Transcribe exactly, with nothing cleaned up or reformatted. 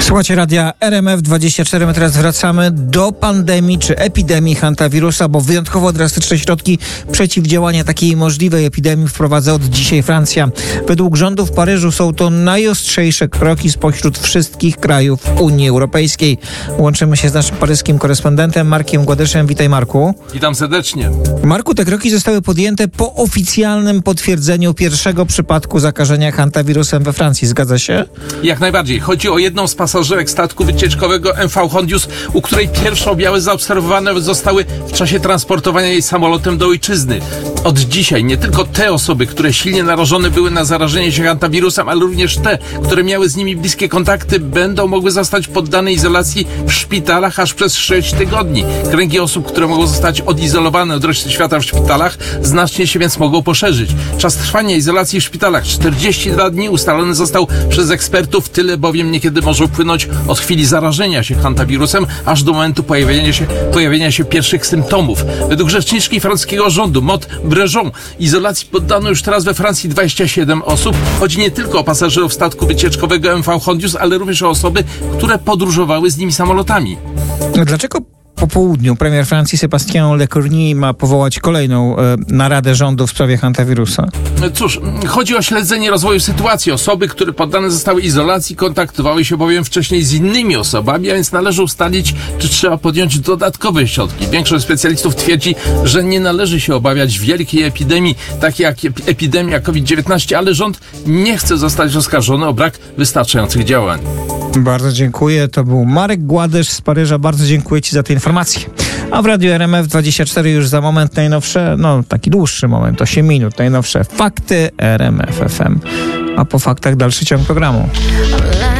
Słuchajcie radia R M F dwadzieścia cztery. My teraz wracamy do pandemii czy epidemii hantawirusa, bo wyjątkowo drastyczne środki przeciwdziałania takiej możliwej epidemii wprowadza od dzisiaj Francja. Według rządu w Paryżu są to najostrzejsze kroki spośród wszystkich krajów Unii Europejskiej. Łączymy się z naszym paryskim korespondentem Markiem Gładyszem. Witaj, Marku. Witam serdecznie. Marku, te kroki zostały podjęte po oficjalnym potwierdzeniu pierwszego przypadku zakażenia hantawirusem we Francji. Zgadza się? Jak najbardziej. Chodzi o jedną z pasażerek statku wycieczkowego M V Hondius, u której pierwsze objawy zaobserwowane zostały w czasie transportowania jej samolotem do ojczyzny. Od dzisiaj nie tylko te osoby, które silnie narażone były na zarażenie się hantawirusem, ale również te, które miały z nimi bliskie kontakty, będą mogły zostać poddane izolacji w szpitalach aż przez sześć tygodni. Kręgi osób, które mogą zostać odizolowane od reszty świata w szpitalach, znacznie się więc mogą poszerzyć. Czas trwania izolacji w szpitalach czterdzieści dwa dni ustalony został przez ekspertów, tyle bowiem niekiedy może upłynąć od chwili zarażenia się hantawirusem, aż do momentu pojawienia się, pojawienia się pierwszych symptomów. Według rzeczniczki francuskiego rządu Maud Brejon izolacji poddano już teraz we Francji dwadzieścia siedem osób. Chodzi nie tylko o pasażerów statku wycieczkowego M V Hondius, ale również o osoby, które podróżowały z nimi samolotami. Dlaczego po południu premier Francji Sébastien Lecornu ma powołać kolejną e, naradę rządu w sprawie hantawirusa? Cóż, chodzi o śledzenie rozwoju sytuacji. Osoby, które poddane zostały izolacji, kontaktowały się bowiem wcześniej z innymi osobami, a więc należy ustalić, czy trzeba podjąć dodatkowe środki. Większość specjalistów twierdzi, że nie należy się obawiać wielkiej epidemii, takiej jak epidemia COVID dziewiętnaście, ale rząd nie chce zostać oskarżony o brak wystarczających działań. Bardzo dziękuję. To był Marek Gładysz z Paryża. Bardzo dziękuję Ci za te informacje. A w Radiu R M F dwadzieścia cztery już za moment najnowsze, no taki dłuższy moment, osiem minut, najnowsze fakty R M F F M. A po faktach dalszy ciąg programu.